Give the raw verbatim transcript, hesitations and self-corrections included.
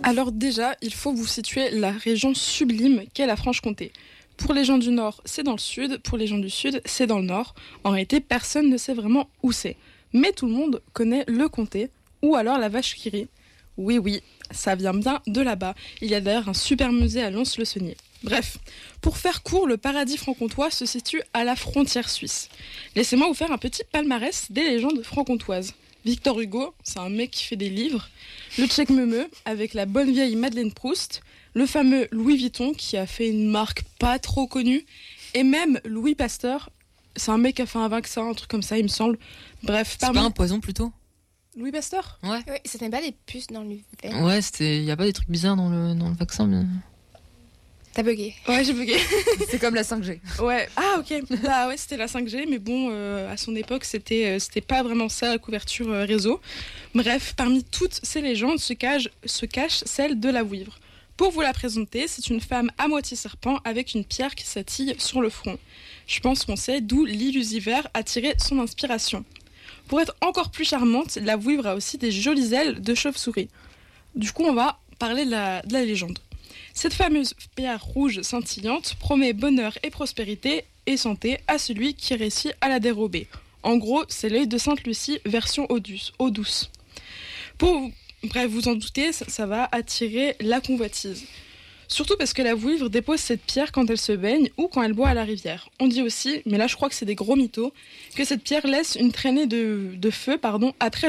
Alors déjà, il faut vous situer la région sublime qu'est la Franche-Comté. Pour les gens du Nord, c'est dans le Sud. Pour les gens du Sud, c'est dans le Nord. En réalité, personne ne sait vraiment où c'est. Mais tout le monde connaît le comté, ou alors la vache qui rit. Oui, oui, ça vient bien de là-bas. Il y a d'ailleurs un super musée à Lons-le-Saunier. Bref, pour faire court, le paradis franc-comtois se situe à la frontière suisse. Laissez-moi vous faire un petit palmarès des légendes franc-comtoises. Victor Hugo, c'est un mec qui fait des livres. Le Tchèque Meumeu, avec la bonne vieille Madeleine Proust. Le fameux Louis Vuitton, qui a fait une marque pas trop connue. Et même Louis Pasteur, c'est un mec qui a fait un vaccin, un truc comme ça, il me semble. Bref, c'est parmi... pas un poison plutôt ? Louis Pasteur ? Ouais. Oui, c'était pas des puces dans l'hiver. Ouais, c'était. Y a pas des trucs bizarres dans le dans le vaccin. Mais... T'as bugué. Ouais, j'ai bugué. C'est comme la cinq G. Ouais. Ah ok. Bah ouais, c'était la cinq G, mais bon, euh, à son époque, c'était euh, c'était pas vraiment ça la couverture euh, réseau. Bref, parmi toutes ces légendes se cache se cache celle de la Vouivre. Pour vous la présenter, c'est une femme à moitié serpent avec une pierre qui s'attille sur le front. Je pense qu'on sait d'où l'illusiver a tiré son inspiration. Pour être encore plus charmante, la Vouivre a aussi des jolies ailes de chauve-souris. Du coup, on va parler de la, de la légende. Cette fameuse pierre rouge scintillante promet bonheur et prospérité et santé à celui qui réussit à la dérober. En gros, c'est l'œil de Sainte-Lucie version eau douce. Eau douce. Pour, bref, vous en doutez, ça, ça va attirer la convoitise. Surtout parce que la Vouivre dépose cette pierre quand elle se baigne ou quand elle boit à la rivière. On dit aussi, mais là je crois que c'est des gros mythos, que cette pierre laisse une traînée de, de feu pardon, après